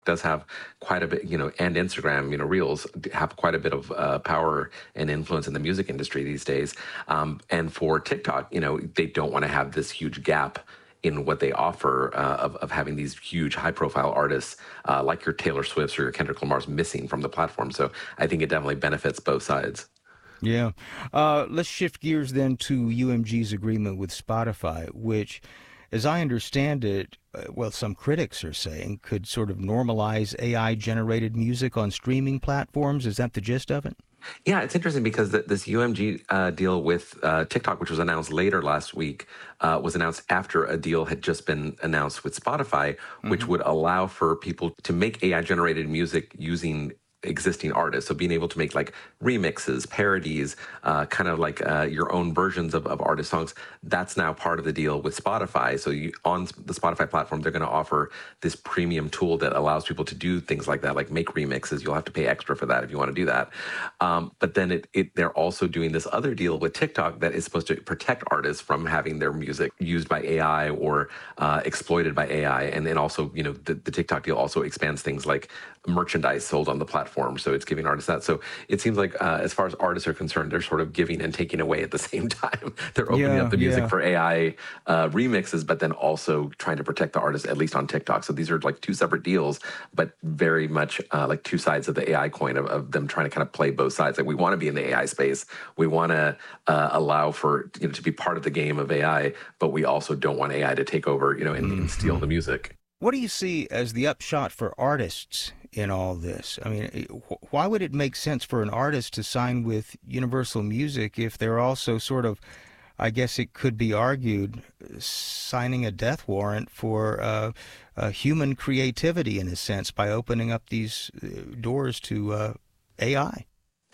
does have quite a bit, and Instagram, Reels have quite a bit of power and influence in the music industry these days. And for TikTok, they don't want to have this huge gap in what they offer of having these huge high-profile artists like your Taylor Swifts or your Kendrick Lamar's missing from the platform. So I think it definitely benefits both sides. Yeah. Let's shift gears then to UMG's agreement with Spotify, which, as I understand it, some critics are saying could sort of normalize AI-generated music on streaming platforms. Is that the gist of it? Yeah, it's interesting because this UMG deal with TikTok, which was announced later last week, was announced after a deal had just been announced with Spotify, which would allow for people to make AI-generated music using existing artists. So being able to make like remixes, parodies, kind of like your own versions of artist songs, that's now part of the deal with Spotify. So on the Spotify platform, they're going to offer this premium tool that allows people to do things like that, like make remixes. You'll have to pay extra for that if you want to do that. But then they're also doing this other deal with TikTok that is supposed to protect artists from having their music used by AI or exploited by AI. And then also, the TikTok deal also expands things like merchandise sold on the platform. So it's giving artists that. So it seems like as far as artists are concerned, they're sort of giving and taking away at the same time. They're opening up the music for AI remixes, but then also trying to protect the artists, at least on TikTok. So these are like two separate deals, but very much like two sides of the AI coin of them trying to kind of play both sides. Like we want to be in the AI space. We want to allow for, to be part of the game of AI, but we also don't want AI to take over, and steal the music. What do you see as the upshot for artists in all this? I mean, why would it make sense for an artist to sign with Universal Music if they're also sort of, I guess it could be argued, signing a death warrant for human creativity in a sense by opening up these doors to AI?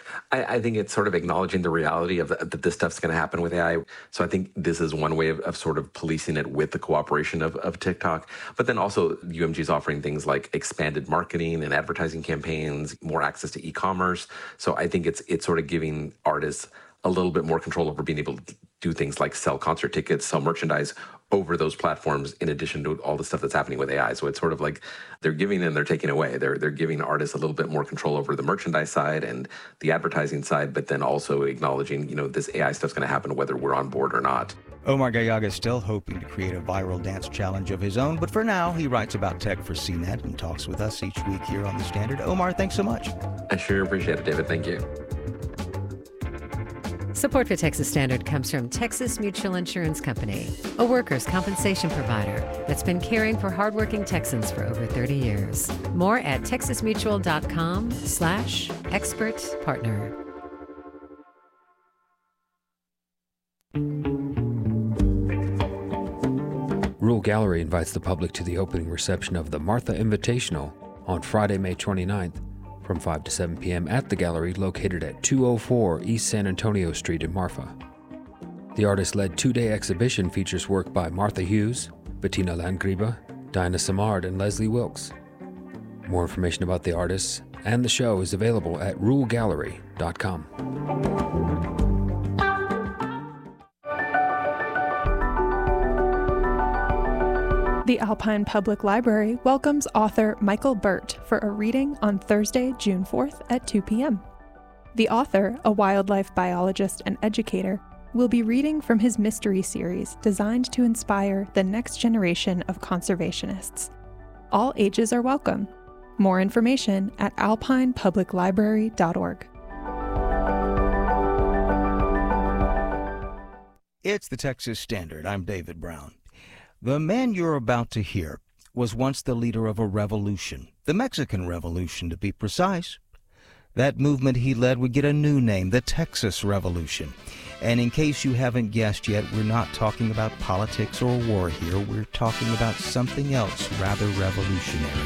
I think it's sort of acknowledging the reality of that this stuff's going to happen with AI. So I think this is one way of sort of policing it with the cooperation of TikTok. But then also UMG is offering things like expanded marketing and advertising campaigns, more access to e-commerce. So I think it's sort of giving artists a little bit more control over being able to do things like sell concert tickets, sell merchandise over those platforms, in addition to all the stuff that's happening with AI. So it's sort of like they're giving and they're taking away. They're giving artists a little bit more control over the merchandise side and the advertising side, but then also acknowledging, this AI stuff's going to happen whether we're on board or not. Omar Gallaga is still hoping to create a viral dance challenge of his own, but for now, he writes about tech for CNET and talks with us each week here on The Standard. Omar, thanks so much. I sure appreciate it, David. Thank you. Support for Texas Standard comes from Texas Mutual Insurance Company, a workers' compensation provider that's been caring for hardworking Texans for over 30 years. More at texasmutual.com/expert partner. Rural Gallery invites the public to the opening reception of the Martha Invitational on Friday, May 29th. From 5 to 7 p.m. at the gallery located at 204 East San Antonio Street in Marfa. The artist-led two-day exhibition features work by Martha Hughes, Bettina Landgriebe, Dinah Samard, and Leslie Wilkes. More information about the artists and the show is available at ruralgallery.com. The Alpine Public Library welcomes author Michael Burt for a reading on Thursday, June 4th at 2 p.m. The author, a wildlife biologist and educator, will be reading from his mystery series designed to inspire the next generation of conservationists. All ages are welcome. More information at alpinepubliclibrary.org. It's the Texas Standard. I'm David Brown. The man you're about to hear was once the leader of a revolution, the Mexican Revolution to be precise. That movement he led would get a new name, the Texas Revolution. And in case you haven't guessed yet, we're not talking about politics or war here. We're talking about something else rather revolutionary.